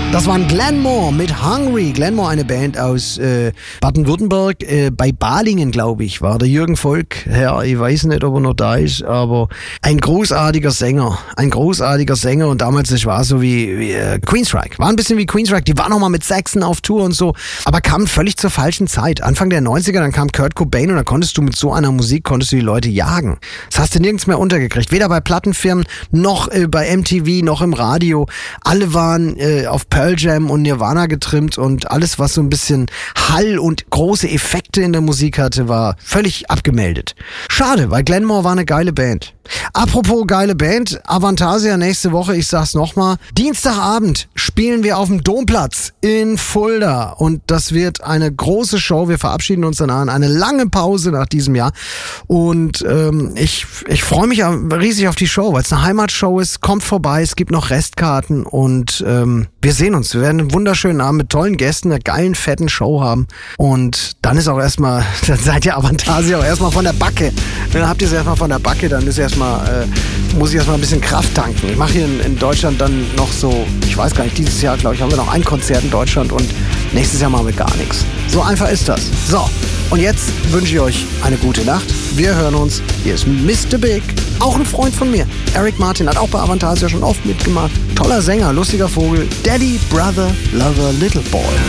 Das waren Glenmore mit Hungry. Glenmore, eine Band aus Baden-Württemberg. Bei Balingen, glaube ich, war der Jürgen Volk. Ja, ich weiß nicht, ob er noch da ist, aber ein großartiger Sänger. Ein großartiger Sänger. Und damals, das war so wie Queensryche. War ein bisschen wie Queensryche. Die waren noch mal mit Saxon auf Tour und so. Aber kam völlig zur falschen Zeit. Anfang der 90er, dann kam Kurt Cobain und dann konntest du mit so einer Musik, konntest du die Leute jagen. Das hast du nirgends mehr untergekriegt. Weder bei Plattenfirmen, noch bei MTV, noch im Radio. Alle waren auf Pearl Jam und Nirvana getrimmt und alles, was so ein bisschen Hall und große Effekte in der Musik hatte, war völlig abgemeldet. Schade, weil Glenmore war eine geile Band. Apropos geile Band, Avantasia nächste Woche, ich sag's nochmal, Dienstagabend spielen wir auf dem Domplatz in Fulda und das wird eine große Show. Wir verabschieden uns dann an eine lange Pause nach diesem Jahr und ich freue mich riesig auf die Show, weil es eine Heimatshow ist. Kommt vorbei, es gibt noch Restkarten und wir sehen uns. Wir werden einen wunderschönen Abend mit tollen Gästen, einer geilen, fetten Show haben und dann ist auch erstmal, dann seid ihr Avantasia auch erstmal von der Backe. Dann habt ihr es erstmal von der Backe, dann ist muss ich erstmal ein bisschen Kraft tanken. Ich mache hier in Deutschland dann noch so, ich weiß gar nicht, dieses Jahr, glaube ich, haben wir noch ein Konzert in Deutschland und nächstes Jahr machen wir gar nichts. So einfach ist das. So, und jetzt wünsche ich euch eine gute Nacht. Wir hören uns. Hier ist Mr. Big, auch ein Freund von mir. Eric Martin hat auch bei Avantasia schon oft mitgemacht. Toller Sänger, lustiger Vogel. Daddy, Brother, Lover, Little Boy.